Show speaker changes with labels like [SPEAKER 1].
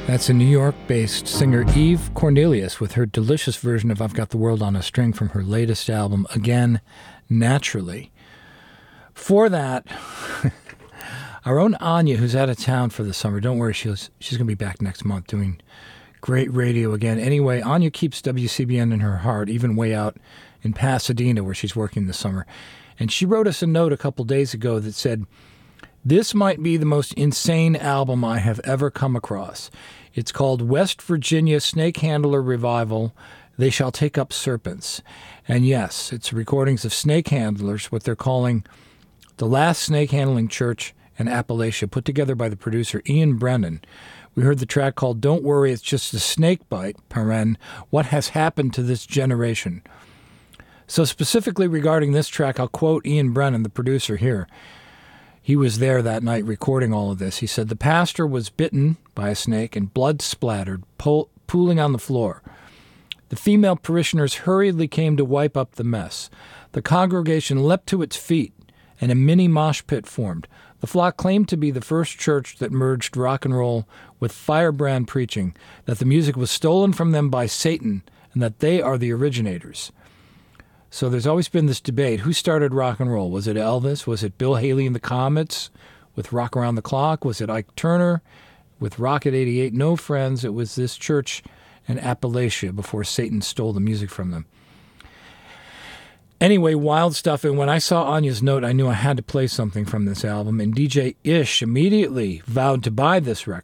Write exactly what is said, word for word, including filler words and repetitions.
[SPEAKER 1] That's a New York-based singer Eve Cornelius with her delicious version of I've Got the World on a String from her latest album, Again, Naturally. For that, our own Anya, who's out of town for the summer, don't worry, she's, she's going to be back next month doing great radio again. Anyway, Anya keeps W C B N in her heart, even way out in Pasadena where she's working this summer. And she wrote us a note a couple days ago that said, "This might be the most insane album I have ever come across. It's called West Virginia Snake Handler Revival, They Shall Take Up Serpents." And yes, it's recordings of snake handlers, what they're calling the last snake handling church in Appalachia, put together by the producer Ian Brennan. We heard the track called Don't Worry, It's Just a Snake Bite, paren, What Has Happened to This Generation. So specifically regarding this track, I'll quote Ian Brennan, the producer here. He was there that night recording all of this. He said, "The pastor was bitten by a snake and blood splattered, po- pooling on the floor. The female parishioners hurriedly came to wipe up the mess. The congregation leapt to its feet, and a mini mosh pit formed. The flock claimed to be the first church that merged rock and roll with firebrand preaching, that the music was stolen from them by Satan, and that they are the originators." So there's always been this debate. Who started rock and roll? Was it Elvis? Was it Bill Haley and the Comets with Rock Around the Clock? Was it Ike Turner with Rocket eighty-eight? No, friends, it was this church in Appalachia before Satan stole the music from them. Anyway, wild stuff. And when I saw Anya's note, I knew I had to play something from this album. And D J Ish immediately vowed to buy this record.